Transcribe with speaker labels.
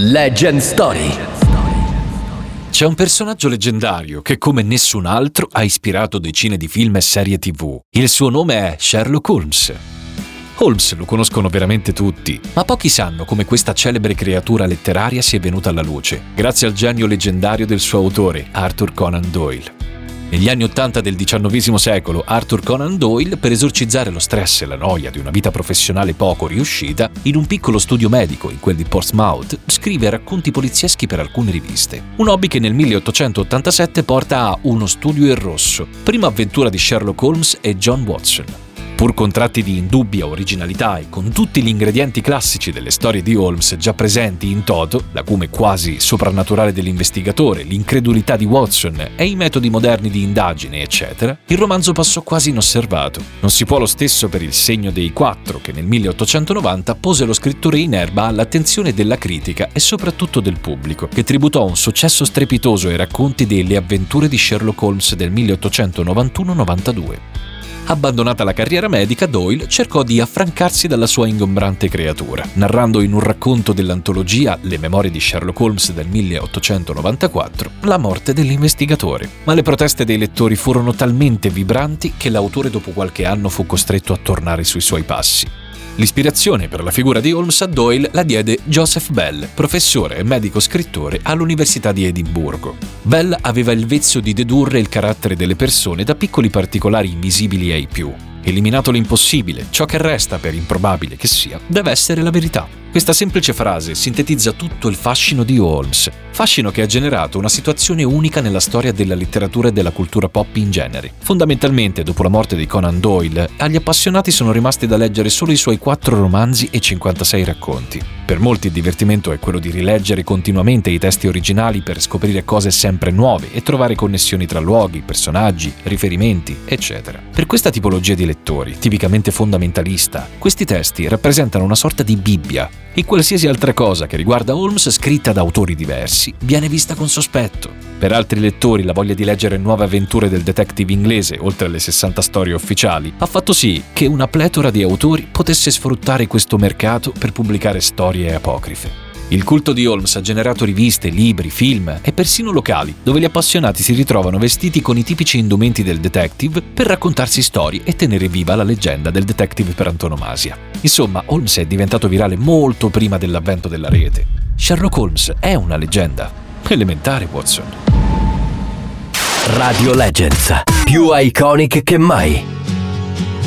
Speaker 1: Legend Story.
Speaker 2: C'è un personaggio leggendario che, come nessun altro, ha ispirato decine di film e serie TV. Il suo nome è Sherlock Holmes. Holmes lo conoscono veramente tutti, ma pochi sanno come questa celebre creatura letteraria sia venuta alla luce, grazie al genio leggendario del suo autore, Arthur Conan Doyle. Negli anni '80 del XIX secolo, Arthur Conan Doyle, per esorcizzare lo stress e la noia di una vita professionale poco riuscita, in un piccolo studio medico in quel di Portsmouth, scrive racconti polizieschi per alcune riviste. Un hobby che nel 1887 porta a Uno studio in rosso, prima avventura di Sherlock Holmes e John Watson. Pur con tratti di indubbia originalità e con tutti gli ingredienti classici delle storie di Holmes già presenti in toto, l'acume quasi soprannaturale dell'investigatore, l'incredulità di Watson e i metodi moderni di indagine, eccetera, il romanzo passò quasi inosservato. Non si può lo stesso per Il segno dei quattro, che nel 1890 pose lo scrittore in erba all'attenzione della critica e soprattutto del pubblico, che tributò un successo strepitoso ai racconti delle avventure di Sherlock Holmes del 1891-92. Abbandonata la carriera medica, Doyle cercò di affrancarsi dalla sua ingombrante creatura, narrando in un racconto dell'antologia Le memorie di Sherlock Holmes del 1894 la morte dell'investigatore. Ma le proteste dei lettori furono talmente vibranti che l'autore dopo qualche anno fu costretto a tornare sui suoi passi. L'ispirazione per la figura di Holmes a Doyle la diede Joseph Bell, professore e medico scrittore all'Università di Edimburgo. Bell aveva il vezzo di dedurre il carattere delle persone da piccoli particolari invisibili ai più. Eliminato l'impossibile, ciò che resta, per improbabile che sia, deve essere la verità. Questa semplice frase sintetizza tutto il fascino di Holmes, fascino che ha generato una situazione unica nella storia della letteratura e della cultura pop in genere. Fondamentalmente, dopo la morte di Conan Doyle, agli appassionati sono rimasti da leggere solo i suoi 4 romanzi e 56 racconti. Per molti il divertimento è quello di rileggere continuamente i testi originali per scoprire cose sempre nuove e trovare connessioni tra luoghi, personaggi, riferimenti, eccetera. Per questa tipologia di lettori, tipicamente fondamentalista, questi testi rappresentano una sorta di Bibbia, e qualsiasi altra cosa che riguarda Holmes scritta da autori diversi viene vista con sospetto. Per altri lettori la voglia di leggere nuove avventure del detective inglese, oltre alle 60 storie ufficiali, ha fatto sì che una pletora di autori potesse sfruttare questo mercato per pubblicare storie apocrife. Il culto di Holmes ha generato riviste, libri, film e persino locali, dove gli appassionati si ritrovano vestiti con i tipici indumenti del detective per raccontarsi storie e tenere viva la leggenda del detective per antonomasia. Insomma, Holmes è diventato virale molto prima dell'avvento della rete. Sherlock Holmes è una leggenda. Elementare, Watson.
Speaker 1: Radio Legends, più iconic che mai.